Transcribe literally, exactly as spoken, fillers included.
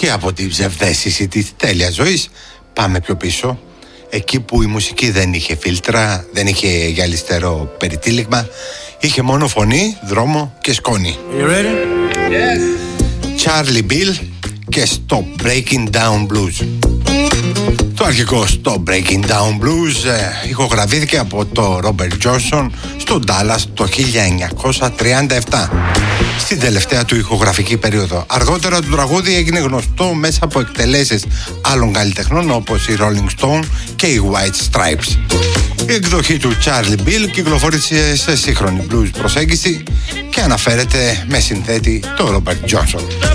Και από την ψευδαίσθηση της τέλειας ζωής πάμε πιο πίσω, εκεί που η μουσική δεν είχε φίλτρα, δεν είχε γυαλιστερό περιτύλιγμα, είχε μόνο φωνή, δρόμο και σκόνη. You ready? Yes. Charlie Bill και Stop Breaking Down Blues. Το αρχικό Stop Breaking Down Blues ε, ηχογραφήθηκε από το Robert Johnson στο Dallas το χίλια εννιακόσια τριάντα επτά, στην τελευταία του ηχογραφική περίοδο. Αργότερα το τραγούδι έγινε γνωστό μέσα από εκτελέσεις άλλων καλλιτεχνών όπως οι Rolling Stone και οι White Stripes. Η εκδοχή του Charlie Bill κυκλοφόρησε σε σύγχρονη blues προσέγγιση και αναφέρεται με συνθέτη το Robert Johnson.